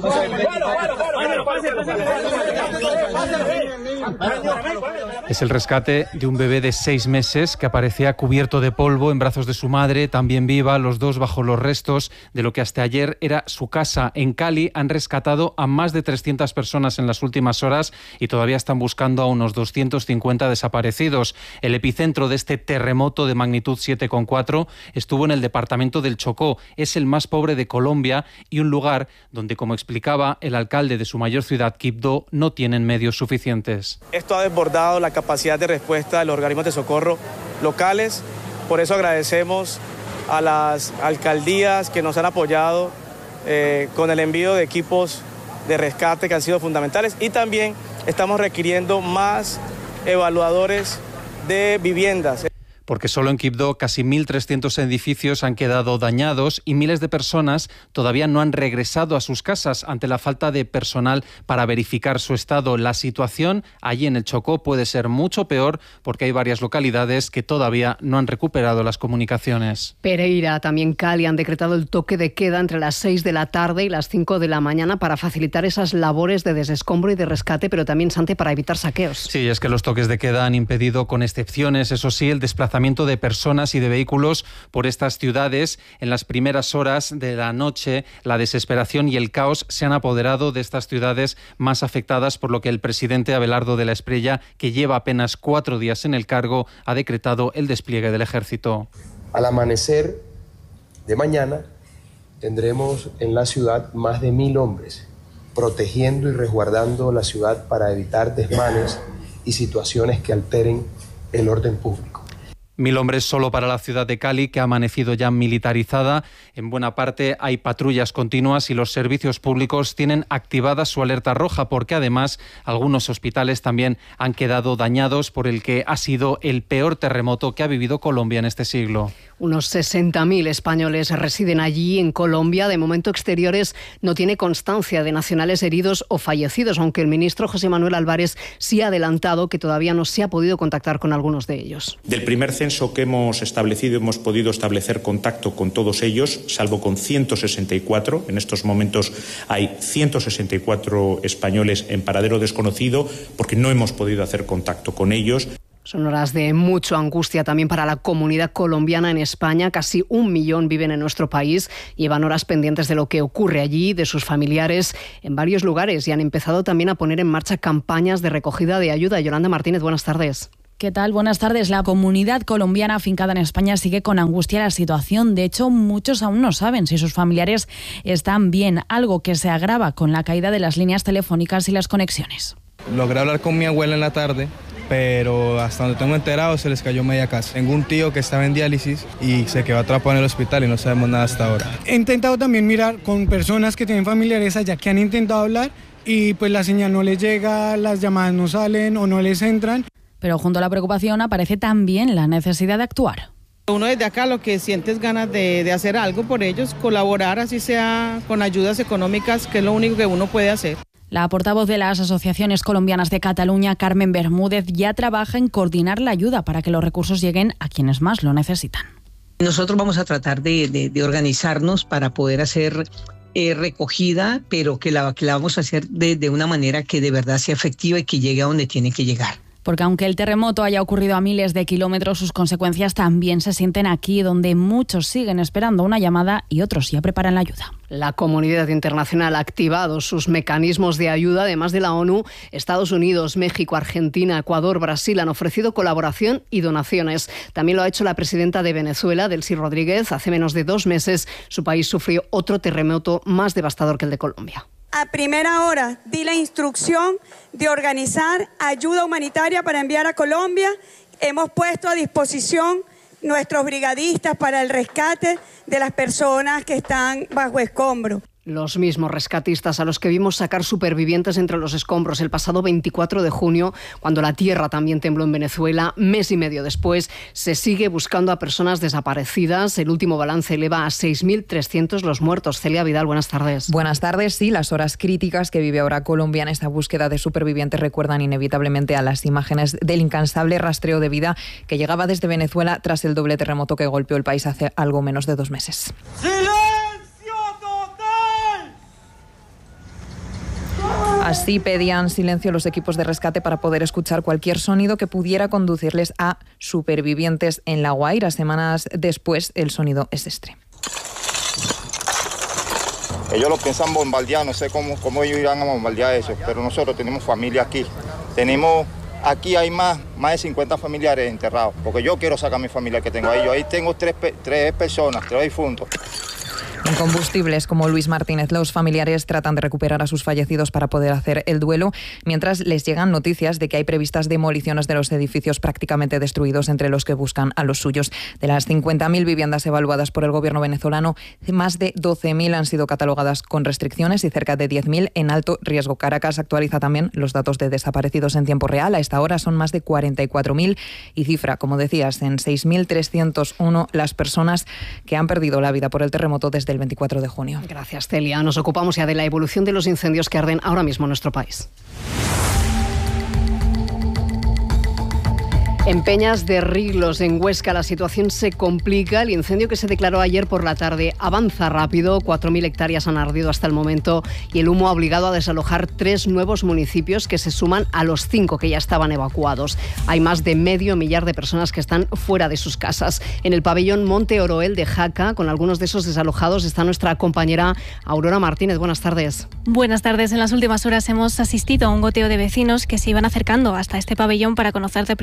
S12: Es el rescate de un bebé de seis meses que aparecía cubierto de polvo en brazos de su madre, también viva, los dos bajo los restos de lo que hasta ayer era su casa. En Cali han rescatado a más de trescientas personas en las últimas horas y todavía están buscando a unos doscientos cincuenta desaparecidos. El epicentro de este terremoto de magnitud siete coma cuatro estuvo en el departamento del Chocó. Es el más pobre de Colombia y un lugar donde, como explicaba el alcalde de su mayor ciudad, Quibdó, no tienen medios suficientes.
S26: Esto ha desbordado la capacidad de respuesta de los organismos de socorro locales. Por eso agradecemos a las alcaldías que nos han apoyado eh, con el envío de equipos de rescate que han sido fundamentales, y también estamos requiriendo más evaluadores de viviendas.
S12: Porque solo en Quibdó casi mil trescientos edificios han quedado dañados y miles de personas todavía no han regresado a sus casas ante la falta de personal para verificar su estado. La situación allí en el Chocó puede ser mucho peor porque hay varias localidades que todavía no han recuperado las comunicaciones.
S6: Pereira, también Cali, han decretado el toque de queda entre las seis de la tarde y las cinco de la mañana para facilitar esas labores de desescombro y de rescate, pero también, Santi, para evitar saqueos.
S12: Sí, es que los toques de queda han impedido, con excepciones, eso sí, el desplazamiento de personas y de vehículos por estas ciudades. En las primeras horas de la noche, la desesperación y el caos se han apoderado de estas ciudades más afectadas, por lo que el presidente Abelardo de la Espriella, que lleva apenas cuatro días en el cargo, ha decretado el despliegue del ejército.
S28: Al amanecer de mañana
S9: tendremos en la ciudad más de mil hombres protegiendo y resguardando la ciudad para evitar desmanes y situaciones que alteren el orden público.
S12: Mil hombres solo para la ciudad de Cali, que ha amanecido ya militarizada. En buena parte hay patrullas continuas y los servicios públicos tienen activada su alerta roja, porque además algunos hospitales también han quedado dañados por el que ha sido el peor terremoto que ha vivido Colombia en este siglo.
S6: Unos sesenta mil españoles residen allí, en Colombia. De momento, Exteriores no tiene constancia de nacionales heridos o fallecidos, aunque el ministro José Manuel Álvarez sí ha adelantado que todavía no se ha podido contactar con algunos de ellos.
S10: Del primer censo que hemos establecido, hemos podido establecer contacto con todos ellos, salvo con ciento sesenta y cuatro. En estos momentos hay ciento sesenta y cuatro españoles en paradero desconocido porque no hemos podido hacer contacto con ellos.
S6: Son horas de mucha angustia también para la comunidad colombiana en España. Casi un millón viven en nuestro país. Llevan horas pendientes de lo que ocurre allí, de sus familiares, en varios lugares, y han empezado también a poner en marcha campañas de recogida de ayuda. Yolanda Martínez, buenas tardes.
S11: ¿Qué tal? Buenas tardes. La comunidad colombiana afincada en España sigue con angustia la situación. De hecho, muchos aún no saben si sus familiares están bien, algo que se agrava con la caída de las líneas telefónicas y las conexiones.
S14: Logré hablar con mi abuela en la tarde, pero hasta donde tengo enterado se les cayó media casa. Tengo un tío que estaba en diálisis y se quedó atrapado en el hospital y no sabemos nada hasta ahora.
S15: He intentado también mirar con personas que tienen familiares allá que han intentado hablar y pues la señal no les llega, las llamadas no salen o no les entran.
S11: Pero junto a la preocupación aparece también la necesidad de actuar.
S16: Uno desde acá lo que siente es ganas de, de hacer algo por ellos, colaborar así sea con ayudas económicas, que es lo único que uno puede hacer.
S11: La portavoz de las asociaciones colombianas de Cataluña, Carmen Bermúdez, ya trabaja en coordinar la ayuda para que los recursos lleguen a quienes más lo necesitan.
S18: Nosotros vamos a tratar de, de, de organizarnos para poder hacer eh, recogida, pero que la, que la vamos a hacer de, de una manera que de verdad sea efectiva y que llegue a donde tiene que llegar.
S11: Porque aunque el terremoto haya ocurrido a miles de kilómetros, sus consecuencias también se sienten aquí, donde muchos siguen esperando una llamada y otros ya preparan la ayuda.
S6: La comunidad internacional ha activado sus mecanismos de ayuda. Además de la ONU, Estados Unidos, México, Argentina, Ecuador, Brasil han ofrecido colaboración y donaciones. También lo ha hecho la presidenta de Venezuela, Delcy Rodríguez. Hace menos de dos meses su país sufrió otro terremoto más devastador que el de Colombia.
S28: A primera hora di la instrucción de organizar ayuda humanitaria para enviar a Colombia. Hemos puesto a disposición nuestros brigadistas para el rescate de las personas que están bajo escombro.
S6: Los mismos rescatistas a los que vimos sacar supervivientes entre los escombros el pasado veinticuatro de junio, cuando la tierra también tembló en Venezuela. Mes y medio después, se sigue buscando a personas desaparecidas. El último balance eleva a seis mil trescientos los muertos. Celia Vidal, buenas tardes.
S29: Buenas tardes. Sí, las horas críticas que vive ahora Colombia en esta búsqueda de supervivientes recuerdan inevitablemente a las imágenes del incansable rastreo de vida que llegaba desde Venezuela tras el doble terremoto que golpeó el país hace algo menos de dos meses.
S28: ¡Sí!
S29: Así pedían silencio los equipos de rescate para poder escuchar cualquier sonido que pudiera conducirles a supervivientes en La Guaira. Semanas después, el sonido es este.
S30: Ellos lo piensan bombardear, no sé cómo, cómo ellos irán a bombardear eso, pero nosotros tenemos familia aquí. Tenemos, aquí hay más, más de cincuenta familiares enterrados, porque yo quiero sacar a mi familia que tengo ahí. Yo ahí tengo tres, tres personas, tres difuntos.
S29: Incombustibles como Luis Martínez, los familiares tratan de recuperar a sus fallecidos para poder hacer el duelo, mientras les llegan noticias de que hay previstas demoliciones de los edificios prácticamente destruidos, entre los que buscan a los suyos. De las cincuenta mil viviendas evaluadas por el gobierno venezolano, más de doce mil han sido catalogadas con restricciones y cerca de diez mil en alto riesgo. Caracas actualiza también los datos de desaparecidos en tiempo real. A esta hora son más de cuarenta y cuatro mil y cifra, como decías, en seis mil trescientos uno las personas que han perdido la vida por el terremoto desde el veinticuatro de junio.
S6: Gracias, Celia. Nos ocupamos ya de la evolución de los incendios que arden ahora mismo en nuestro país. En Peñas de Riglos, en Huesca, la situación se complica. El incendio que se declaró ayer por la tarde avanza rápido. cuatro mil hectáreas han ardido hasta el momento y el humo ha obligado a desalojar tres nuevos municipios que se suman a los cinco que ya estaban evacuados. Hay más de medio millar de personas que están fuera de sus casas. En el pabellón Monte Oroel de Jaca, con algunos de esos desalojados, está nuestra compañera Aurora Martínez. Buenas tardes.
S31: Buenas tardes. En las últimas horas hemos asistido a un goteo de vecinos que se iban acercando hasta este pabellón para conocer de primera mano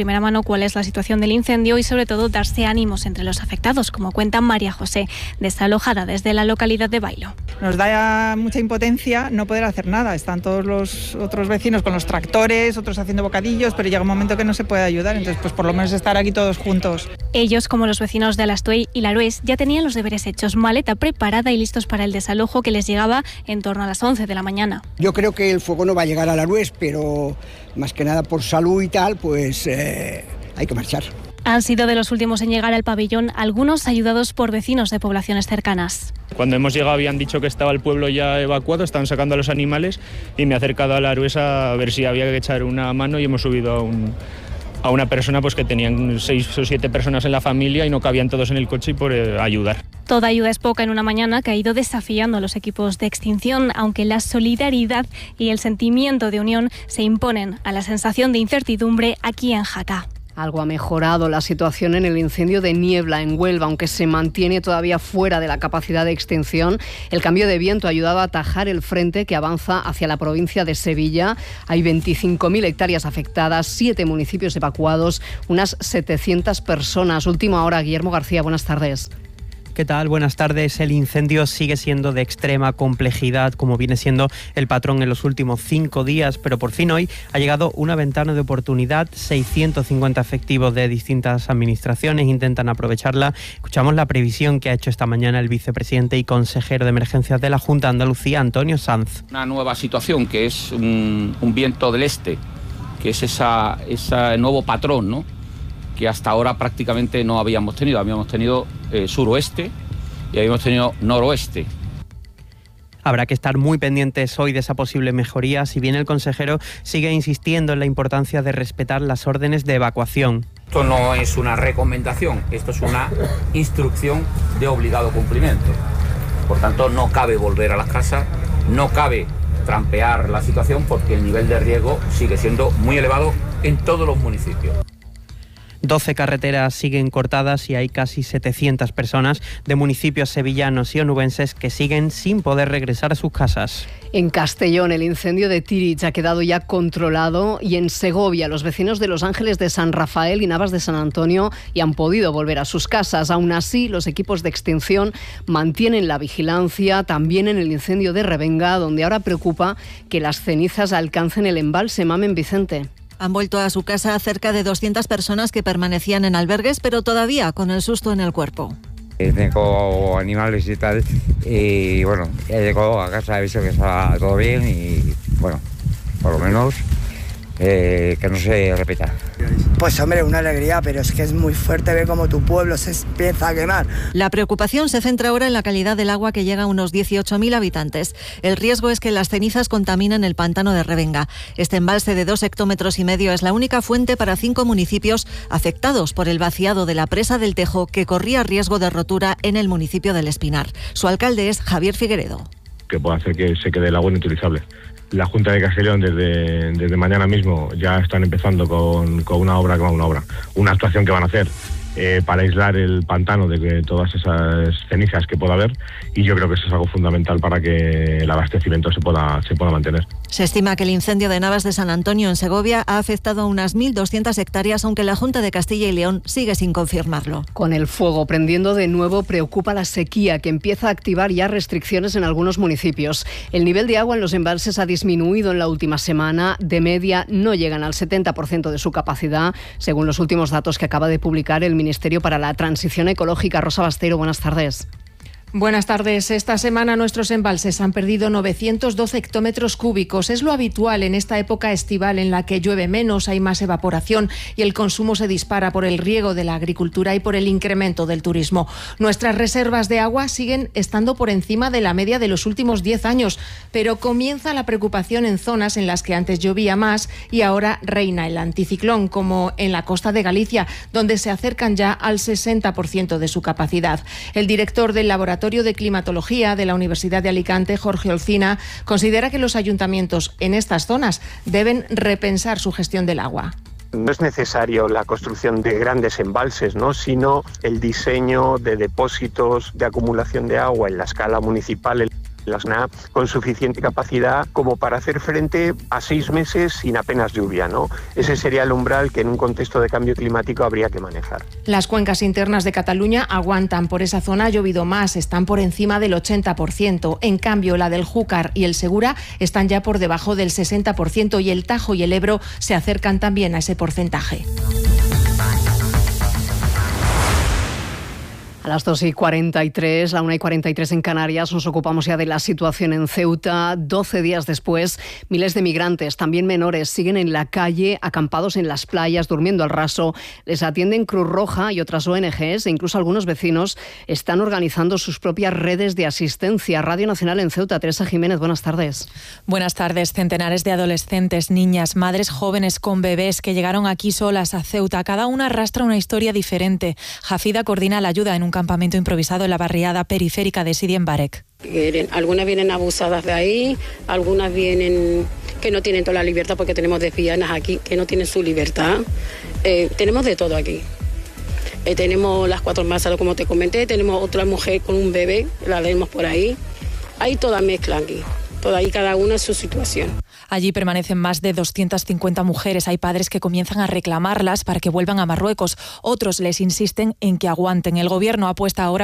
S1: cuál es la situación del incendio y sobre todo darse ánimos entre los afectados, como cuenta María José, desalojada desde la localidad de Bailo.
S2: Nos da mucha impotencia no poder hacer nada. Están todos los otros vecinos con los tractores, otros haciendo bocadillos, pero llega un momento que no se puede ayudar, entonces pues por lo menos estar aquí todos juntos.
S1: Ellos, como los vecinos de Alastuey y Larués, ya tenían los deberes hechos, maleta preparada y listos para el desalojo que les llegaba en torno a las once de la mañana.
S8: Yo creo que el fuego no va a llegar a Larués, pero más que nada por salud y tal, pues eh, hay que marchar.
S1: Han sido de los últimos en llegar al pabellón, algunos ayudados por vecinos de poblaciones cercanas.
S13: Cuando hemos llegado habían dicho que estaba el pueblo ya evacuado, estaban sacando a los animales y me he acercado a Larués a ver si había que echar una mano y hemos subido a, un, a una persona pues que tenían seis o siete personas en la familia y no cabían todos en el coche y por eh, ayudar.
S1: Toda ayuda es poca en una mañana que ha ido desafiando a los equipos de extinción, aunque la solidaridad y el sentimiento de unión se imponen a la sensación de incertidumbre aquí en Jaca.
S6: Algo ha mejorado la situación en el incendio de Niebla en Huelva, aunque se mantiene todavía fuera de la capacidad de extinción. El cambio de viento ha ayudado a atajar el frente que avanza hacia la provincia de Sevilla. Hay veinticinco mil hectáreas afectadas, siete municipios evacuados, unas setecientas personas. Última hora, Guillermo García, buenas tardes.
S17: ¿Qué tal? Buenas tardes. El incendio sigue siendo de extrema complejidad, como viene siendo el patrón en los últimos cinco días, pero por fin hoy ha llegado una ventana de oportunidad. seiscientos cincuenta efectivos de distintas administraciones intentan aprovecharla. Escuchamos la previsión que ha hecho esta mañana el vicepresidente y consejero de emergencias de la Junta de Andalucía, Antonio Sanz.
S19: Una nueva situación que es un, un viento del este, que es esa, ese nuevo patrón, ¿no?, que hasta ahora prácticamente no habíamos tenido. Habíamos tenido eh, suroeste y habíamos tenido noroeste.
S17: Habrá que estar muy pendientes hoy de esa posible mejoría, si bien el consejero sigue insistiendo en la importancia de respetar las órdenes de evacuación.
S19: Esto no es una recomendación, esto es una instrucción de obligado cumplimiento. Por tanto, no cabe volver a las casas, no cabe trampear la situación porque el nivel de riesgo sigue siendo muy elevado en todos los municipios.
S17: doce carreteras siguen cortadas y hay casi setecientas personas de municipios sevillanos y onubenses que siguen sin poder regresar a sus casas.
S6: En Castellón, el incendio de Tirich ha quedado ya controlado y en Segovia, los vecinos de Los Ángeles de San Rafael y Navas de San Antonio ya han podido volver a sus casas. Aún así, los equipos de extinción mantienen la vigilancia también en el incendio de Revenga, donde ahora preocupa que las cenizas alcancen el embalse. Mamen Vicente.
S20: Han vuelto a su casa cerca de doscientas personas que permanecían en albergues, pero todavía con el susto en el cuerpo.
S21: Tengo animales y tal, y bueno, ya llegó a casa, he visto que estaba todo bien y bueno, por lo menos eh, que no se repita.
S22: Pues hombre, una alegría, pero es que es muy fuerte ver cómo tu pueblo se empieza a quemar.
S20: La preocupación se centra ahora en la calidad del agua, que llega a unos dieciocho mil habitantes. El riesgo es que las cenizas contaminen el pantano de Revenga. Este embalse de dos hectómetros y medio es la única fuente para cinco municipios afectados por el vaciado de la presa del Tejo, que corría riesgo de rotura en el municipio del Espinar. Su alcalde es Javier Figueredo.
S7: Que puede hacer que se quede el agua inutilizable. La Junta de Castellón desde, desde mañana mismo ya están empezando con, con una obra, con una obra, una actuación que van a hacer eh, para aislar el pantano de que todas esas cenizas que pueda haber, y yo creo que eso es algo fundamental para que el abastecimiento se pueda, se pueda mantener.
S20: Se estima que el incendio de Navas de San Antonio en Segovia ha afectado a unas mil doscientas hectáreas, aunque la Junta de Castilla y León sigue sin confirmarlo.
S6: Con el fuego prendiendo de nuevo, preocupa la sequía, que empieza a activar ya restricciones en algunos municipios. El nivel de agua en los embalses ha disminuido en la última semana. De media no llegan al setenta por ciento de su capacidad, según los últimos datos que acaba de publicar el Ministerio para la Transición Ecológica. Rosa Bastero, buenas tardes.
S24: Buenas tardes. Esta semana nuestros embalses han perdido novecientos doce hectómetros cúbicos. Es lo habitual en esta época estival en la que llueve menos, hay más evaporación y el consumo se dispara por el riego de la agricultura y por el incremento del turismo. Nuestras reservas de agua siguen estando por encima de la media de los últimos diez años, pero comienza la preocupación en zonas en las que antes llovía más y ahora reina el anticiclón, como en la costa de Galicia, donde se acercan ya al sesenta por ciento de su capacidad. El director del laboratorio de Climatología de la Universidad de Alicante, Jorge Olcina, considera que los ayuntamientos en estas zonas deben repensar su gestión del agua.
S31: No es necesario la construcción de grandes embalses, ¿no?, sino el diseño de depósitos de acumulación de agua en la escala municipal, en la zona con suficiente capacidad como para hacer frente a seis meses sin apenas lluvia, ¿no? Ese sería el umbral que en un contexto de cambio climático habría que manejar.
S24: Las cuencas internas de Cataluña aguantan. Por esa zona ha llovido más, están por encima del ochenta por ciento. En cambio, la del Júcar y el Segura están ya por debajo del sesenta por ciento y el Tajo y el Ebro se acercan también a ese porcentaje.
S6: A las dos y cuarenta y tres, la una y cuarenta y tres en Canarias, nos ocupamos ya de la situación en Ceuta. doce días después, miles de migrantes, también menores, siguen en la calle, acampados en las playas, durmiendo al raso. Les atienden Cruz Roja y otras O N Ges e incluso algunos vecinos están organizando sus propias redes de asistencia. Radio Nacional en Ceuta, Teresa Jiménez, buenas tardes.
S3: Buenas tardes. Centenares de adolescentes, niñas, madres jóvenes con bebés que llegaron aquí solas a Ceuta. Cada una arrastra una historia diferente. Jafida coordina la ayuda en un campamento improvisado en la barriada periférica de Sidi en Barek.
S4: Algunas vienen abusadas de ahí, algunas vienen que no tienen toda la libertad porque tenemos lesbianas aquí que no tienen su libertad. Eh, tenemos de todo aquí. Eh, tenemos las cuatro masas, como te comenté, tenemos otra mujer con un bebé, la vemos por ahí. Hay toda mezcla aquí. Toda ahí cada una en su situación.
S3: Allí permanecen más de doscientas cincuenta mujeres. Hay padres que comienzan a reclamarlas para que vuelvan a Marruecos. Otros les insisten en que aguanten. El gobierno apuesta ahora